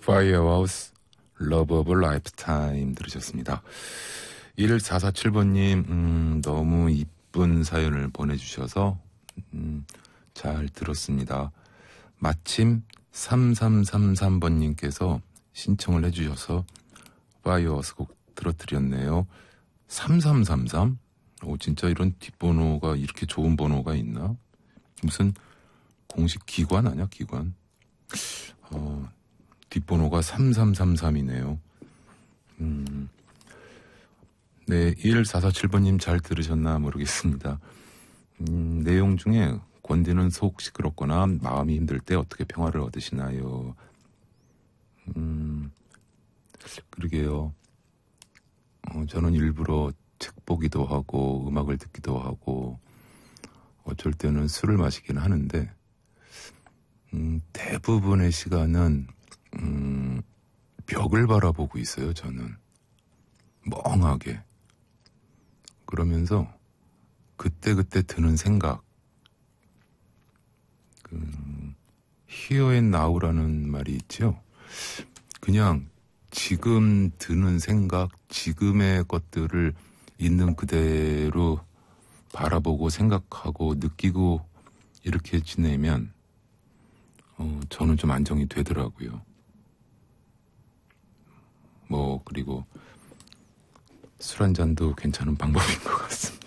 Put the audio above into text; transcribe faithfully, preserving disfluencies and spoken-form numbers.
파이어하우스 러브 오브 라이프타임 들으셨습니다. 일사사칠 번님 음, 너무 이쁜 사연을 보내주셔서 음, 잘 들었습니다. 마침 삼삼삼삼 번님께서 신청을 해주셔서 파이어하우스 곡 들어드렸네요. 삼삼삼삼? 오, 진짜 이런 뒷번호가 이렇게 좋은 번호가 있나? 무슨 공식 기관 아니야, 기관? 어, 뒷번호가 삼삼삼삼이네요. 음, 네, 일사사칠 번님 잘 들으셨나 모르겠습니다. 음, 내용 중에 권디는 속 시끄럽거나 마음이 힘들 때 어떻게 평화를 얻으시나요? 음, 그러게요. 어, 저는 일부러 책 보기도 하고 음악을 듣기도 하고 어쩔 때는 술을 마시긴 하는데 음, 대부분의 시간은 음, 벽을 바라보고 있어요. 저는 멍하게. 그러면서 그때그때 드는 생각, 그 Here and Now라는 말이 있죠. 그냥 지금 드는 생각, 지금의 것들을 있는 그대로 바라보고 생각하고 느끼고 이렇게 지내면 어, 저는 좀 안정이 되더라고요. 뭐 그리고 술 한 잔도 괜찮은 방법인 것 같습니다.